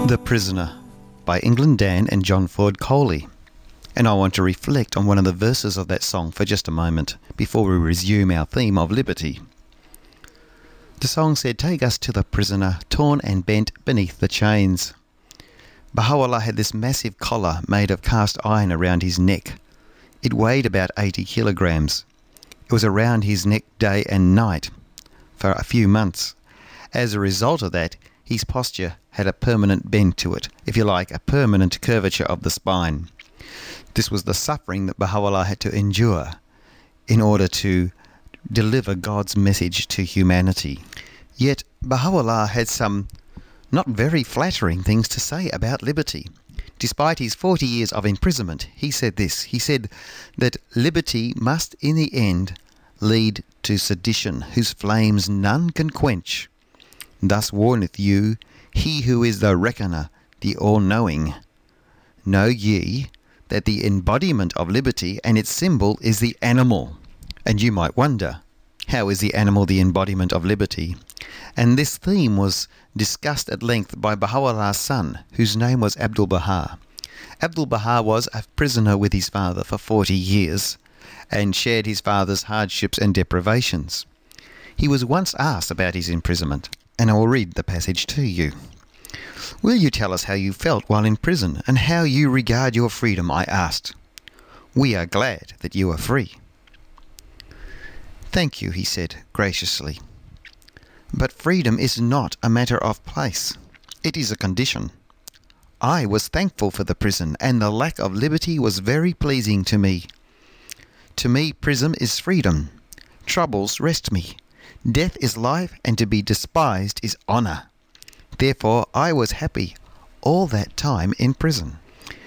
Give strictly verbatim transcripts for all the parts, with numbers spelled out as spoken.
The Prisoner by England Dan and John Ford Coley. And I want to reflect on one of the verses of that song for just a moment before we resume our theme of liberty. The song said, "Take us to the prisoner, torn and bent beneath the chains." Baha'u'llah had this massive collar made of cast iron around his neck. It weighed about eighty kilograms. It was around his neck day and night for a few months. As a result of that, his posture had a permanent bend to it, if you like, a permanent curvature of the spine. This was the suffering that Baha'u'llah had to endure in order to deliver God's message to humanity. Yet Baha'u'llah had some not very flattering things to say about liberty. Despite his forty years of imprisonment, he said this. He said that liberty must in the end lead to sedition, whose flames none can quench. Thus warneth you he who is the reckoner, the all-knowing. Know ye that the embodiment of liberty and its symbol is the animal. And you might wonder, how is the animal the embodiment of liberty? And this theme was discussed at length by Baha'u'llah's son, whose name was Abdu'l-Baha. Abdu'l-Baha was a prisoner with his father for forty years and shared his father's hardships and deprivations. He was once asked about his imprisonment, and I will read the passage to you. "Will you tell us how you felt while in prison and how you regard your freedom?" I asked. "We are glad that you are free." "Thank you," he said graciously. "But freedom is not a matter of place. It is a condition. I was thankful for the prison, and the lack of liberty was very pleasing to me. To me, prison is freedom. Troubles rest me. Death is life, and to be despised is honour. Therefore I was happy all that time in prison."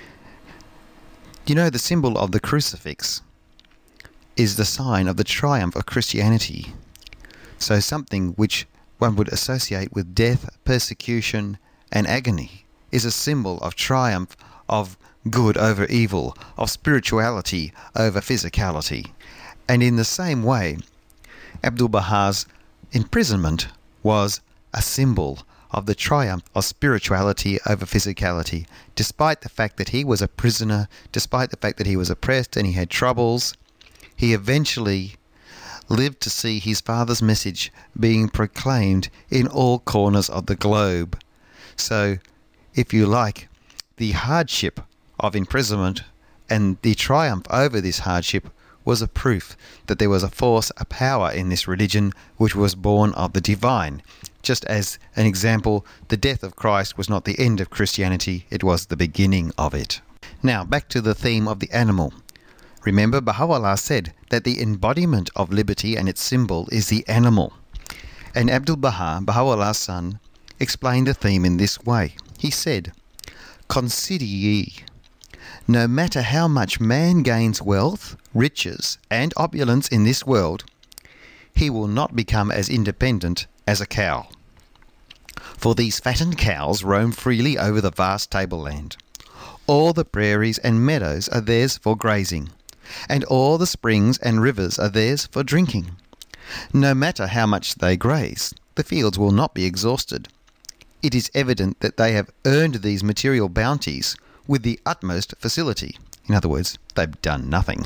You know, the symbol of the crucifix is the sign of the triumph of Christianity. So something which one would associate with death, persecution, and agony is a symbol of triumph of good over evil, of spirituality over physicality. And in the same way, Abdu'l-Baha's imprisonment was a symbol of the triumph of spirituality over physicality. Despite the fact that he was a prisoner, despite the fact that he was oppressed and he had troubles, he eventually lived to see his father's message being proclaimed in all corners of the globe. So, if you like, the hardship of imprisonment and the triumph over this hardship was a proof that there was a force, a power in this religion which was born of the divine. Just as an example, the death of Christ was not the end of Christianity, it was the beginning of it. Now, back to the theme of the animal. Remember, Baha'u'llah said that the embodiment of liberty and its symbol is the animal. And Abdu'l-Baha, Baha'u'llah's son, explained the theme in this way. He said, "Consider ye, no matter how much man gains wealth, riches, and opulence in this world, he will not become as independent as a cow. For these fattened cows roam freely over the vast tableland. All the prairies and meadows are theirs for grazing, and all the springs and rivers are theirs for drinking. No matter how much they graze, the fields will not be exhausted. It is evident that they have earned these material bounties with the utmost facility." In other words, they've done nothing.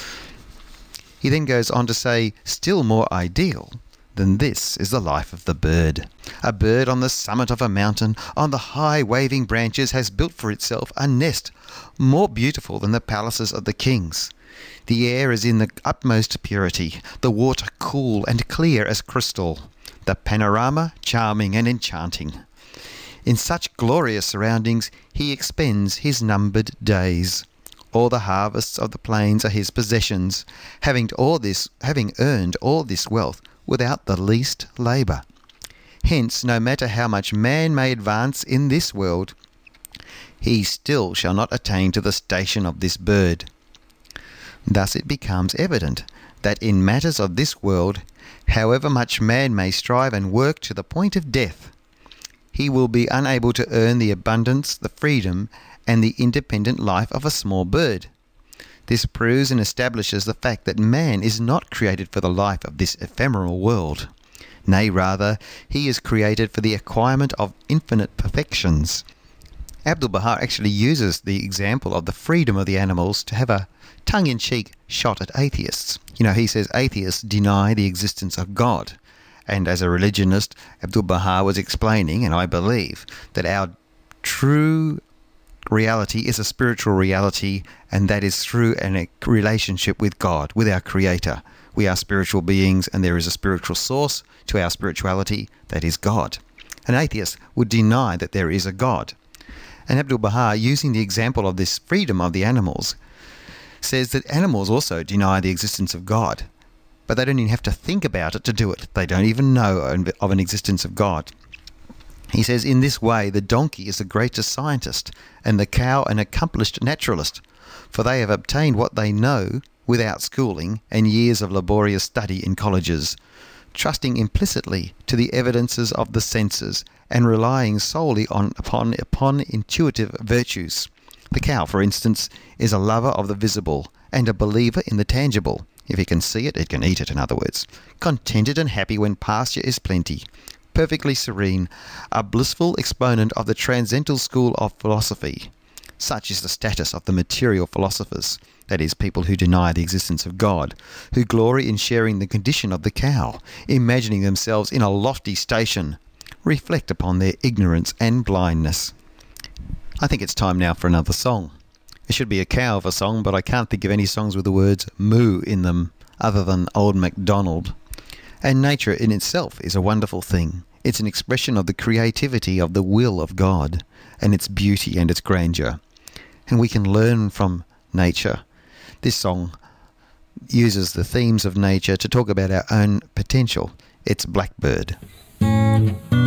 He then goes on to say, "Still more ideal than this is the life of the bird. A bird on the summit of a mountain, on the high waving branches, has built for itself a nest more beautiful than the palaces of the kings. The air is in the utmost purity, the water cool and clear as crystal, the panorama charming and enchanting. In such glorious surroundings he expends his numbered days. All the harvests of the plains are his possessions, having all this, having earned all this wealth without the least labour. Hence, no matter how much man may advance in this world, he still shall not attain to the station of this bird. Thus it becomes evident that in matters of this world, however much man may strive and work to the point of death, he will be unable to earn the abundance, the freedom, and the independent life of a small bird. This proves and establishes the fact that man is not created for the life of this ephemeral world. Nay, rather, he is created for the acquirement of infinite perfections, Abdu'l-Baha actually uses the example of the freedom of the animals to have a tongue-in-cheek shot at atheists. You know, he says atheists deny the existence of God. And as a religionist, Abdu'l-Baha was explaining, and I believe, that our true reality is a spiritual reality, and that is through a relationship with God, with our Creator. We are spiritual beings, and there is a spiritual source to our spirituality, that is God. An atheist would deny that there is a God. And Abdu'l-Baha, using the example of this freedom of the animals, says that animals also deny the existence of God, but they don't even have to think about it to do it. They don't even know of an existence of God. He says, in this way, the donkey is the greatest scientist, and the cow an accomplished naturalist, for they have obtained what they know without schooling and years of laborious study in colleges, trusting implicitly to the evidences of the senses and relying solely on upon, upon intuitive virtues. The cow, for instance, is a lover of the visible and a believer in the tangible. If it can see it, it can eat it, in other words. Contented and happy when pasture is plenty. Perfectly serene, a blissful exponent of the transcendental school of philosophy. Such is the status of the material philosophers, that is, people who deny the existence of God, who glory in sharing the condition of the cow, imagining themselves in a lofty station. Reflect upon their ignorance and blindness. I think it's time now for another song. It should be a cow of a song, but I can't think of any songs with the words moo in them, other than Old MacDonald. And nature in itself is a wonderful thing. It's an expression of the creativity of the will of God, and its beauty and its grandeur. And we can learn from nature. This song uses the themes of nature to talk about our own potential. It's Blackbird.